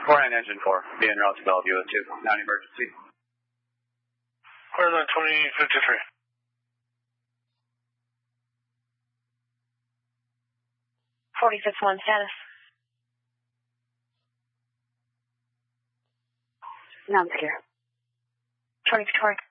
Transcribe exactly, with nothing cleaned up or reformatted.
four nine engine four, being route to Bellevue at two, non-emergency. Quarter line twenty fifty-three. forty-six one status. Non-secure. twenty Victoria.